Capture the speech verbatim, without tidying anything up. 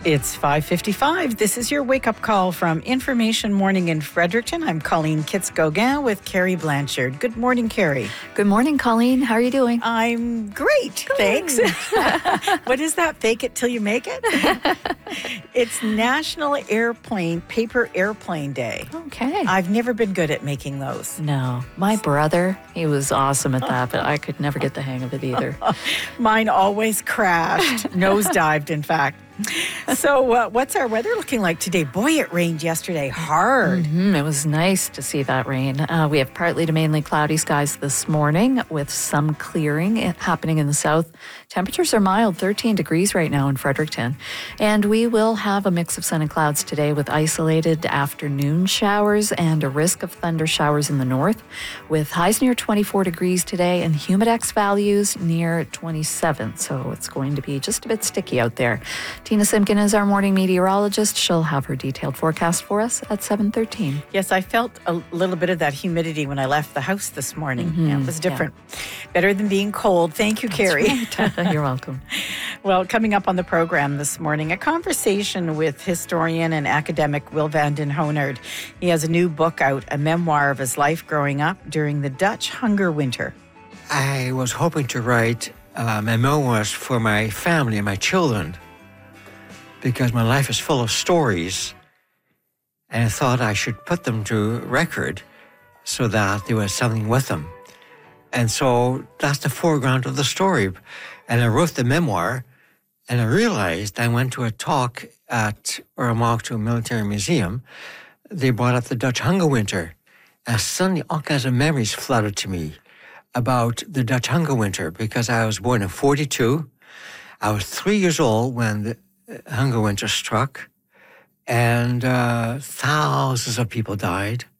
It's five fifty-five. This is your wake-up call from Information Morning in Fredericton. I'm Colleen Kitts-Gauguin with Carrie Blanchard. Good morning, Carrie. Good morning, Colleen. How are you doing? I'm great, Good. thanks. What is that? Fake it till you make it? It's National Airplane Paper Airplane Day. Okay. I've never been good at making those. No, my brother, he was awesome at that, but I could never get the hang of it either. Mine always crashed, nosedived, in fact. So uh, what's our weather looking like today? Boy, it rained yesterday hard. Mm-hmm. It was nice to see that rain. Uh, we have partly to mainly cloudy skies this morning with some clearing happening in the south. Temperatures are mild, thirteen degrees right now in Fredericton. And we will have a mix of sun and clouds today with isolated afternoon showers and a risk of thunder showers in the north, with highs near twenty-four degrees today and humidex values near twenty-seven. So it's going to be just a bit sticky out there. Tina Simpkin is our morning meteorologist. She'll have her detailed forecast for us at seven thirteen. Yes, I felt a little bit of that humidity when I left the house this morning. Mm-hmm. Yeah, it was different. Yeah. Better than being cold. Thank you, Carrie. Right. You're welcome. Well, coming up on the program this morning, a conversation with historian and academic Will van den Honert. He has a new book out, a memoir of his life growing up during the Dutch hunger winter. I was hoping to write uh, my memoirs for my family and my children, because my life is full of stories, and I thought I should put them to record so that there was something with them. And so that's the foreground of the story. And I wrote the memoir, and I realized I went to a talk at Oramacto Military Museum. They brought up the Dutch hunger winter, and suddenly all kinds of memories flooded to me about the Dutch hunger winter, because I was born in forty-two. I was three years old when the hunger winter struck, and uh, thousands of people died.